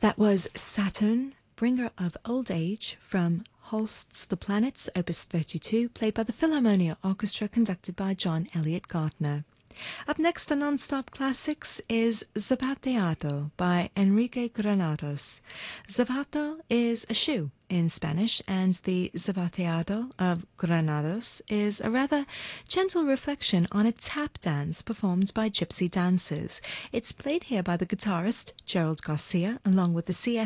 That was Saturn, Bringer of Old Age, from Holst's The Planets, Opus 32, played by the Philharmonia Orchestra, conducted by John Elliott Gardner. Up next on Non-Stop Classics is Zapateado by Enrique Granados. Zapato is a shoe in Spanish, and the Zapateado of Granados is a rather gentle reflection on a tap dance performed by gypsy dancers. It's played here by the guitarist Gerald Garcia, along with the